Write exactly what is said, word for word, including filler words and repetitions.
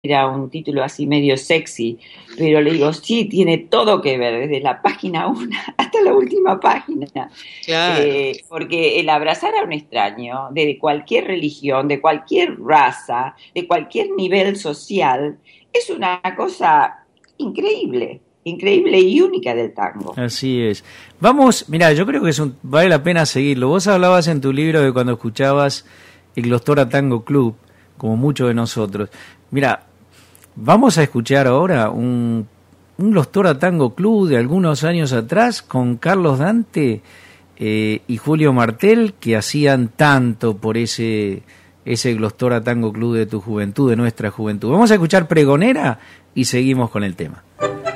era un título así medio sexy, pero le digo, sí, tiene todo que ver, desde la página uno hasta la última página. Claro. Eh, porque el abrazar a un extraño, de cualquier religión, de cualquier raza, de cualquier nivel social, es una cosa increíble, increíble y única del tango. Así es. Vamos, mira, yo creo que es un, vale la pena seguirlo. Vos hablabas en tu libro de cuando escuchabas el Glostora Tango Club, como muchos de nosotros. Mira, vamos a escuchar ahora un, un Glostora Tango Club de algunos años atrás con Carlos Dante eh, y Julio Martel, que hacían tanto por ese, ese Glostora Tango Club de tu juventud, de nuestra juventud. Vamos a escuchar Pregonera y seguimos con el tema.